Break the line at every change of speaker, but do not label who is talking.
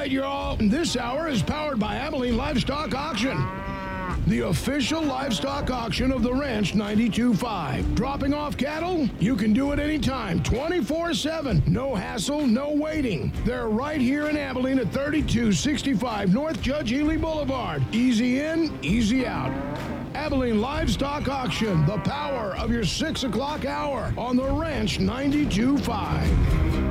right, y'all. This hour is powered by Abilene Livestock Auction, the official livestock auction of the Ranch 92.5. Dropping off cattle? You can do it anytime, 24/7. No hassle, no waiting. They're right here in Abilene at 3265 North Judge Ely Boulevard. Easy in, easy out. Abilene Livestock Auction, the power of your 6 o'clock hour on the Ranch 92.5.